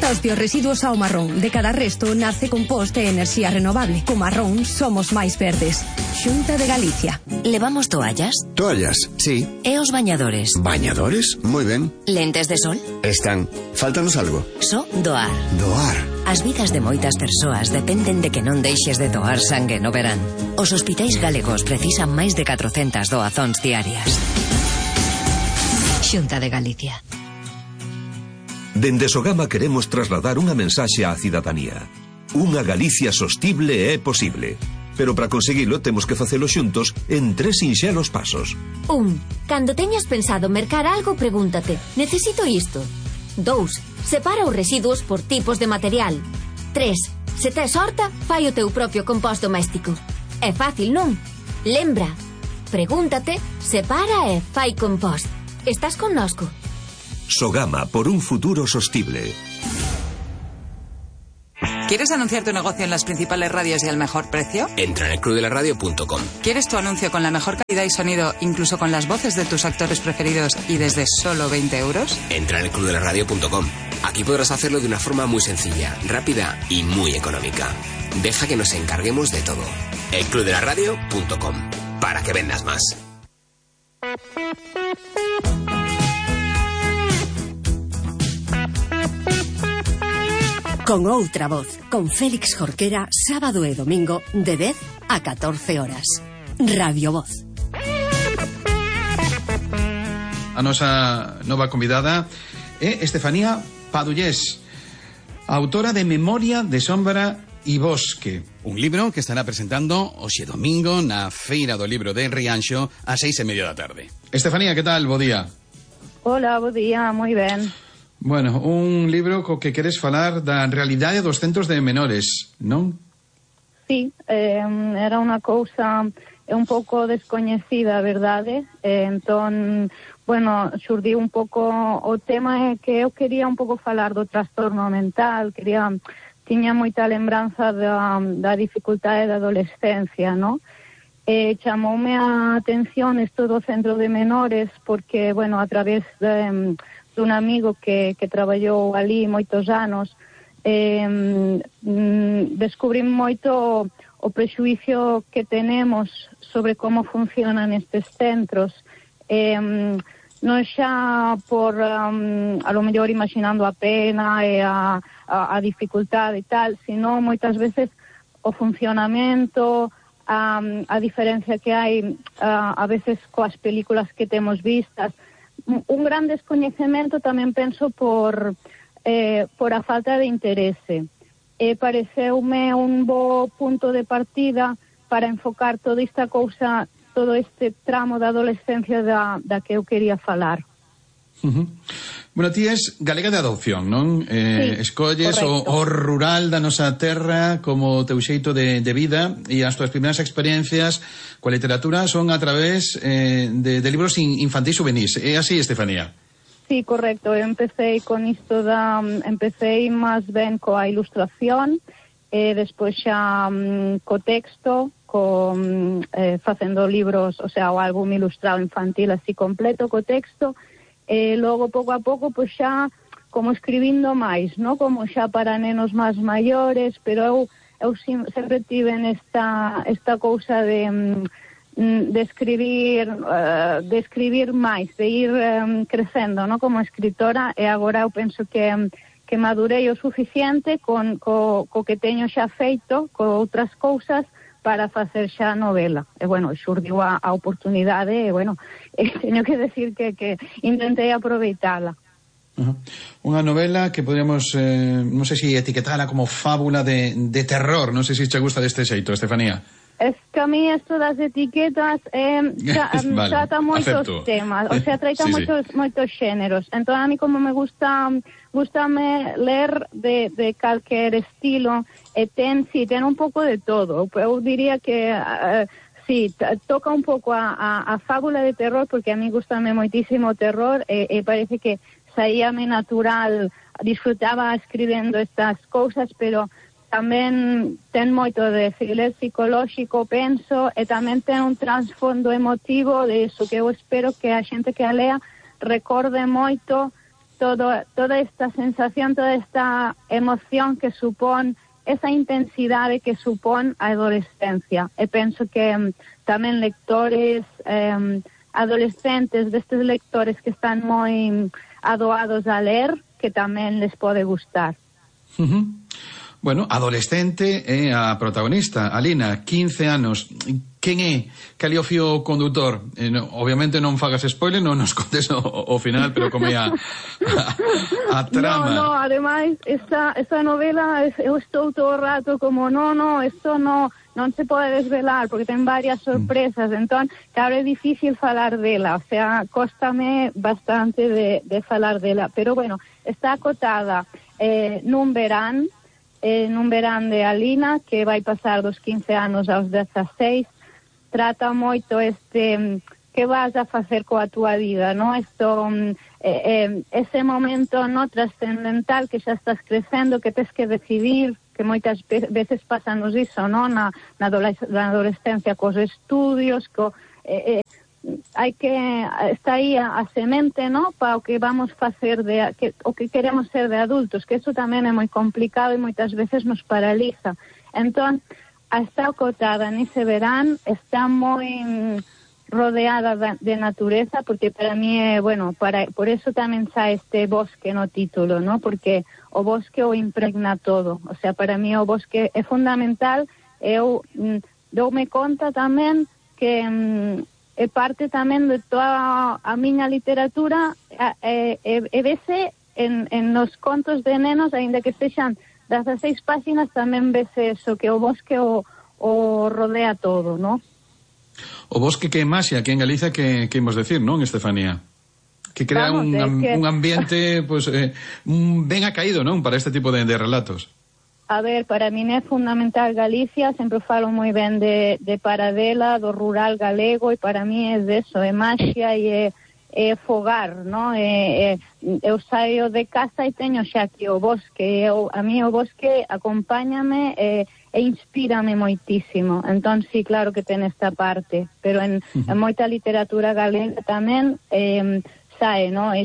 Botaste os residuos ao marrón. De cada resto nace compost e enerxía renovable. Co marrón somos máis verdes. Xunta de Galicia. Levamos toallas? Toallas, sí. E os bañadores? ¿Bañadores? Moi ben. Lentes de sol? Están. Fáltanos algo. Só doar. Doar. As vidas de moitas persoas dependen de que non deixes de doar sangue no verán. Os hospitais galegos precisan máis de 400 doazóns diarias. Xunta de Galicia. Dende Sogama queremos trasladar unha mensaxe á cidadanía. Unha Galicia sostible é posible. Pero para conseguilo temos que facelo xuntos en 3 sinxelos pasos. 1. Cando teñas pensado mercar algo, pregúntate: necesito isto? 2. Separa os residuos por tipos de material. 3. Se tes horta, fai o teu propio compost doméstico. É fácil, non? Lembra, pregúntate, separa e fai compost. Estás connosco. Sogama, por un futuro sostible. ¿Quieres anunciar tu negocio en las principales radios y al mejor precio? Entra en elclubdelaradio.com. ¿Quieres tu anuncio con la mejor calidad y sonido, incluso con las voces de tus actores preferidos y desde solo 20 euros? Entra en elclubdelaradio.com. Aquí podrás hacerlo de una forma muy sencilla, rápida y muy económica. Deja que nos encarguemos de todo. elclubdelaradio.com. Para que vendas más. Con outra voz, con Félix Jorquera, sábado e domingo, de 10 a 14 horas. Radio Voz. A nosa nova convidada é Estefanía Padullés, autora de Memoria de Sombra e Bosque, un libro que estará presentando hoxe domingo na Feira do Libro de Rianxo a 6:30 da tarde. Estefanía, que tal? Bo día. Hola, bo día, moi ben. Bueno, un libro co que queres falar da realidade dos centros de menores, non? Sí, era unha cousa un pouco descoñecida, a verdade. Entón, bueno, xurdiu un pouco o tema que eu quería un pouco falar do trastorno mental, tiña moita lembranza da dificultade da adolescencia, non? Chamoume a atención isto do centro de menores porque, bueno, a través dun amigo que traballou ali moitos anos, descubrí moito o prexuicio que tenemos sobre como funcionan estes centros, non xa por a lo mellor imaginando a pena e a dificultade e tal, sino moitas veces o funcionamento, a diferencia que hai a veces coas películas que temos vistas. Un gran descoñecemento tamén penso por a falta de interese. Pareceume un bo punto de partida para enfocar toda esta cousa, todo este tramo da adolescencia da que eu quería falar. Bueno, ti és galega de adopción, non? Sí, escolles o rural da nosa terra como teu xeito de vida, e as túas primeiras experiencias coa literatura son a través de libros infantis juvenis. É así, Estefanía? Sí, correcto. Eu empecé con isto empecé máis ben coa ilustración, despois xa co texto, facendo libros, o sea, o álbum ilustrado infantil así completo co texto. Logo, pouco a pouco, pois xa como escribindo máis, non? Como xa para nenos máis maiores, pero eu sempre tive esta cousa de escribir máis, de ir crecendo, non? Como escritora, e agora eu penso que madurei o suficiente co que teño xa feito, co outras cousas, para facer xa novela. E, bueno, xurdiu a oportunidade e, bueno, teño que decir que intentei aproveitala. Unha novela que podríamos, non sei se etiquetala como fábula de terror. Non sei se te gusta deste xeito, Estefanía. Es que a mí esto das etiquetas trata moitos temas, o sea, trata moitos xéneros. Entón, a mí como me gustame ler de calquer estilo, e ten un pouco de todo. Eu diría que sí, toca un pouco a fábula de terror, porque a mí gustame moitísimo o terror, e parece que saíame natural, disfrutaba escribendo estas cousas, pero tamén ten moito de thriller psicolóxico, penso, e tamén ten un trasfondo emotivo de iso que eu espero que a xente que a lea recorde moito toda esta sensación, toda esta emoción que supón, esa intensidade que supón a adolescencia. E penso que tamén lectores adolescentes, destes lectores que están moi adoados a ler, que tamén les pode gustar. Bueno, adolescente é a protagonista, Alina, 15 anos. Quen é? Cal é o fío condutor? Obviamente non fagas spoiler, non nos contes o final, pero como é a trama. No, ademais, esta novela, eu estou todo o rato como, isto non se pode desvelar, porque ten varias sorpresas, entón, claro, é difícil falar dela, o sea, cóstame bastante de falar dela, pero bueno, está acotada nun verán de Alina, que vai pasar dos 15 anos aos 16, trata moito que vas a facer coa túa vida, no? Ese momento trascendental que xa estás crecendo, que tens que decidir, que moitas veces pasanos iso, no? Na adolescencia, cos estudios, hai que está aí a semente, no? Para o que vamos facer o que queremos ser de adultos, que eso tamén é moi complicado e moitas veces nos paraliza. Entón, está acotada nese verán, está moi rodeada de natureza, porque para mí é, bueno, por eso tamén xa este bosque no título, no? Porque o bosque o impregna todo, o sea, para mí o bosque é fundamental. Eu doume conta tamén que é parte tamén de toda a miña literatura, e vese en nos contos de nenos, aínda que sexan 16 páxinas, tamén vese eso, que o bosque o rodea todo, ¿no? O bosque que é maxia, que en Galicia, que imos decir, non, Estefanía? Que crea un ambiente pues, ben acaído, non, para este tipo de relatos. A ver, para min é fundamental Galicia, sempre falo moi ben de Paradela, do rural galego, e para mí é deso, é maxia e é fogar, no? Eu saio de casa e teño xa aquí o bosque, a mí o bosque acompáñame e inspírame moitísimo. Entón, sí, claro que ten esta parte, pero en moita literatura galega tamén sae, no?